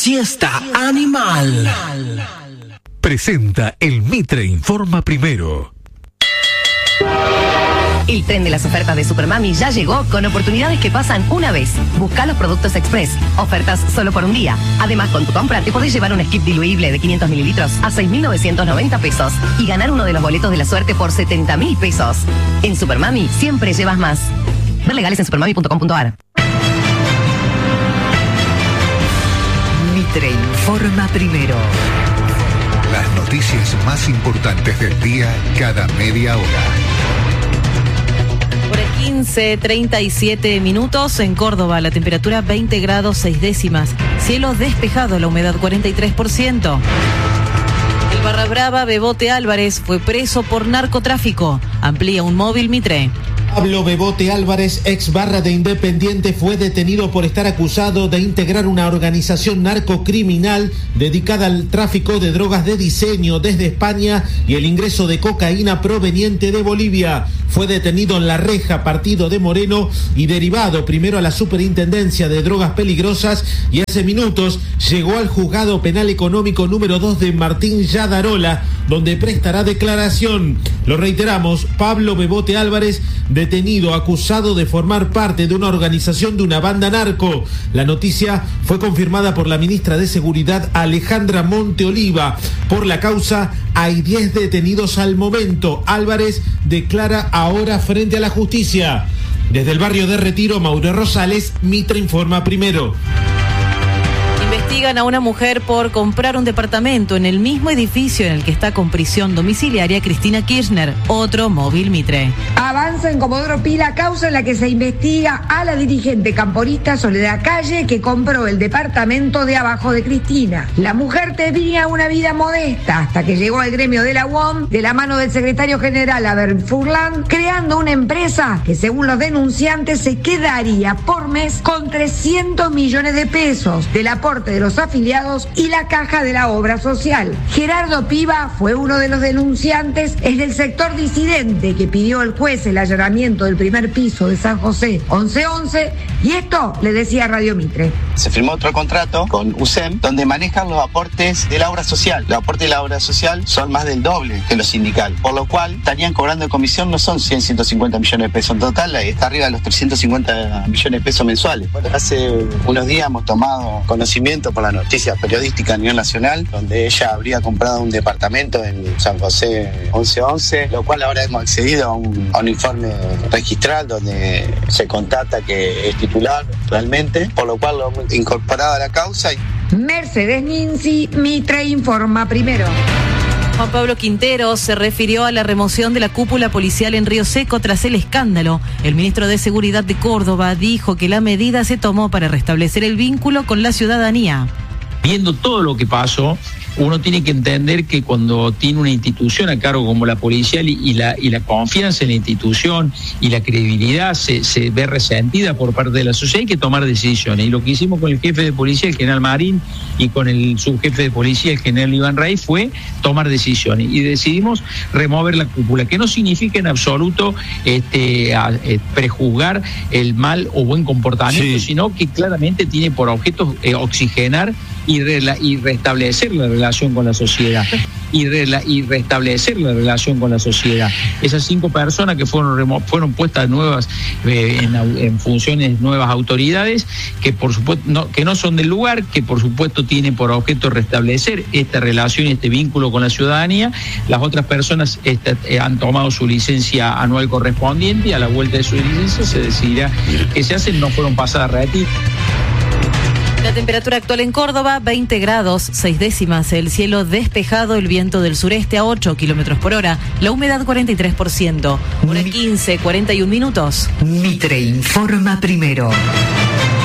Siesta Animal. Presenta el Mitre Informa Primero. El tren de las ofertas de Supermami ya llegó con oportunidades que pasan una vez. Busca los productos Express. Ofertas solo por un día. Además, con tu compra te podés llevar un skip diluible de 500 mililitros a 6.990 pesos y ganar uno de los boletos de la suerte por 70.000 pesos. En Supermami siempre llevas más. Ver legales en supermami.com.ar. Mitre Informa Primero. Las noticias más importantes del día cada media hora. Por 15:37 minutos en Córdoba, la temperatura 20 grados 6 décimas. Cielo despejado, la humedad 43%. El barra brava Bebote Álvarez fue preso por narcotráfico. Amplía un móvil Mitre. Pablo Bebote Álvarez, ex barra de Independiente, fue detenido por estar acusado de integrar una organización narcocriminal dedicada al tráfico de drogas de diseño desde España y el ingreso de cocaína proveniente de Bolivia. Fue detenido en La Reja, partido de Moreno, y derivado primero a la Superintendencia de Drogas Peligrosas y hace minutos llegó al Juzgado Penal Económico número 2 de Martín Yadarola, donde prestará declaración. Lo reiteramos, Pablo Bebote Álvarez, detenido acusado de formar parte de una organización de una banda narco. La noticia fue confirmada por la ministra de Seguridad, Alejandra Monteoliva. Por la causa hay 10 detenidos al momento. Álvarez declara ahora frente a la justicia. Desde el barrio de Retiro, Mauro Rosales, Mitre Informa Primero. Investigan a una mujer por comprar un departamento en el mismo edificio en el que está con prisión domiciliaria Cristina Kirchner. Otro móvil Mitre. Avanza en Comodoro Pi la causa en la que se investiga a la dirigente camporista Soledad Calle, que compró el departamento de abajo de Cristina. La mujer tenía una vida modesta hasta que llegó al gremio de la UOM de la mano del secretario general Aber Furlan, creando una empresa que, según los denunciantes, se quedaría por mes con 300 millones de pesos del aporte de los afiliados y la caja de la obra social. Gerardo Piva fue uno de los denunciantes, es del sector disidente que pidió el juez el allanamiento del primer piso de San José 1111, y esto le decía Radio Mitre. Se firmó otro contrato con USEM donde manejan los aportes de la obra social. Los aportes de la obra social son más del doble que los sindicales, por lo cual estarían cobrando de comisión no son 150 millones de pesos en total, está arriba de los 350 millones de pesos mensuales. Bueno, hace unos días hemos tomado conocimiento por la noticia periodística a nivel nacional, donde ella habría comprado un departamento en San José 1111, lo cual ahora hemos accedido a un informe registral donde se constata que es titular realmente, por lo cual lo hemos incorporado a la causa. Mercedes Ninzi, Mitre Informa Primero. Juan Pablo Quintero se refirió a la remoción de la cúpula policial en Río Seco tras el escándalo. El ministro de Seguridad de Córdoba dijo que la medida se tomó para restablecer el vínculo con la ciudadanía. Viendo todo lo que pasó, uno tiene que entender que cuando tiene una institución a cargo como la policial y la confianza en la institución y la credibilidad se ve resentida por parte de la sociedad, hay que tomar decisiones. Y lo que hicimos con el jefe de policía, el general Marín, y con el subjefe de policía, el general Iván Rey, fue tomar decisiones. Y decidimos remover la cúpula, que no significa en absoluto prejuzgar el mal o buen comportamiento, sino que claramente tiene por objeto oxigenar y restablecer la relación con la sociedad. Y restablecer la relación con la sociedad. Esas 5 personas que fueron puestas nuevas en funciones, nuevas autoridades, que por supuesto que no son del lugar, que por supuesto tienen por objeto restablecer esta relación y este vínculo con la ciudadanía. Las otras personas han tomado su licencia anual correspondiente y a la vuelta de su licencia se decidirá qué se hace. No fueron pasadas a retiro. La temperatura actual en Córdoba, 20 grados 6 décimas, el cielo despejado, el viento del sureste a 8 kilómetros por hora, la humedad 43%. Hora 15:41 minutos. Mitre Informa Primero.